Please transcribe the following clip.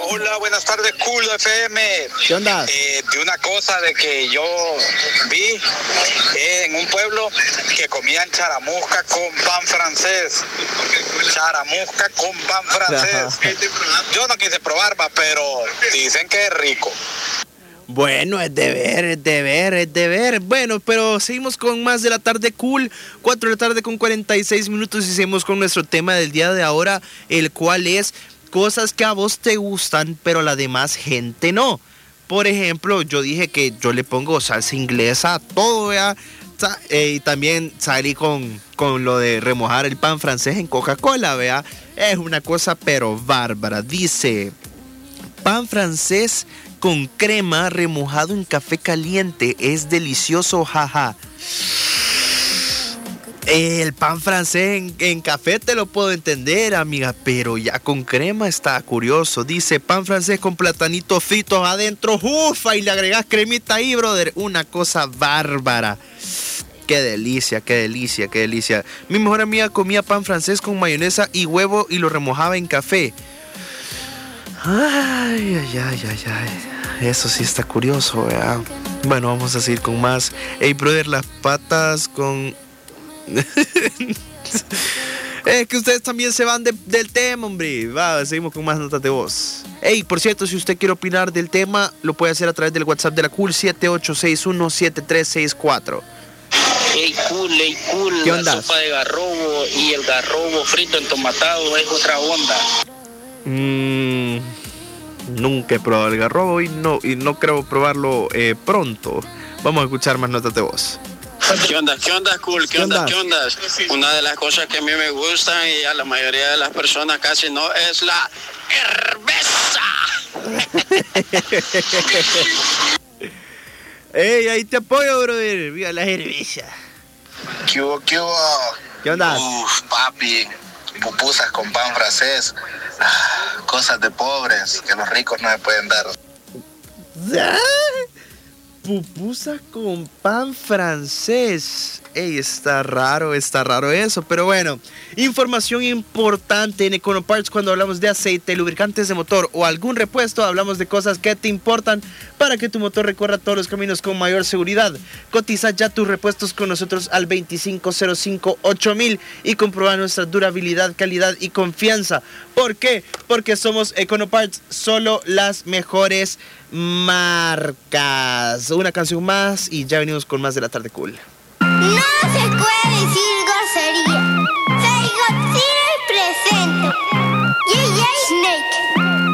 Hola, buenas tardes, Cool FM. ¿Qué onda? De una cosa de que yo vi en un pueblo que comían charamusca con pan francés. Charamusca con pan francés. Yo no quise probar, pero dicen que es rico. Bueno, es de ver. Bueno, pero seguimos con más de la tarde cool. 4 de la tarde con 46 minutos y seguimos con nuestro tema del día de ahora, el cual es cosas que a vos te gustan, pero a la demás gente no. Por ejemplo, yo dije que yo le pongo salsa inglesa a todo, ¿vea? Y también salí con lo de remojar el pan francés en Coca-Cola, ¿vea? Es una cosa pero bárbara. Dice, pan francés con crema remojado en café caliente es delicioso, jaja. El pan francés en café te lo puedo entender, amiga, pero ya con crema está curioso. Dice, pan francés con platanitos fritos adentro, ufa, y le agregas cremita ahí, brother. Una cosa bárbara. Qué delicia. Mi mejor amiga comía pan francés con mayonesa y huevo y lo remojaba en café. Ay. Eso sí está curioso, ¿verdad? Bueno, vamos a seguir con más. Hey, brother, las patas con... Es que ustedes también se van del tema, hombre. Va, seguimos con más notas de voz. Hey, por cierto, si usted quiere opinar del tema, lo puede hacer a través del WhatsApp de la Cool, 78617364. Hey cool, ¿Qué onda? La sopa de garrobo y el garrobo frito entomatado es otra onda. Nunca he probado el garrobo y no creo probarlo pronto. Vamos a escuchar más notas de voz. ¿Qué onda, cool? ¿Qué onda? Una de las cosas que a mí me gustan y a la mayoría de las personas casi no es la cerveza. Ey, ahí te apoyo, brother. Viva la cerveza. ¿Qué hubo? ¿Qué onda? Papi, pupusas con pan francés. Cosas de pobres que los ricos no se pueden dar. Pupusa con pan francés. Ey, está raro eso. Pero bueno, información importante en EconoParts. Cuando hablamos de aceite, lubricantes de motor o algún repuesto, hablamos de cosas que te importan para que tu motor recorra todos los caminos con mayor seguridad. Cotiza ya tus repuestos con nosotros al 2505-8000 y comprueba nuestra durabilidad, calidad y confianza. ¿Por qué? Porque somos EconoParts, solo las mejores marcas. Una canción más y ya venimos con más de la tarde cool. No se puede decir grosería. Soy Godzilla el presente. Snake.